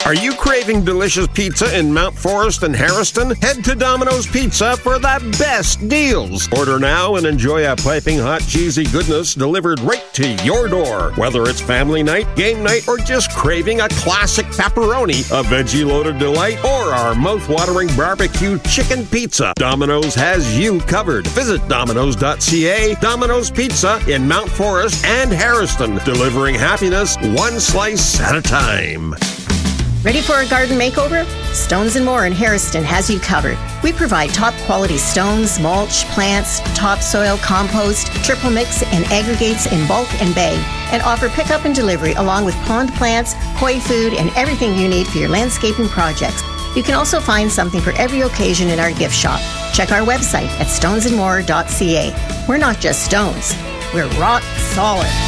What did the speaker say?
Are you craving delicious pizza in Mount Forest and Harrison? Head to Domino's Pizza for the best deals. Order now and enjoy a piping hot cheesy goodness delivered right to your door. Whether it's family night, game night, or just craving a classic pepperoni, a veggie-loaded delight, or our mouth-watering barbecue chicken pizza, Domino's has you covered. Visit Domino's.ca. Domino's Pizza in Mount Forest and Harrison, delivering happiness one slice at a time. Ready for a garden makeover? Stones & More in Harrison has you covered. We provide top-quality stones, mulch, plants, topsoil, compost, triple mix, and aggregates in bulk and bag, and offer pickup and delivery along with pond plants, koi food, and everything you need for your landscaping projects. You can also find something for every occasion in our gift shop. Check our website at stonesandmore.ca. We're not just stones, we're rock solid.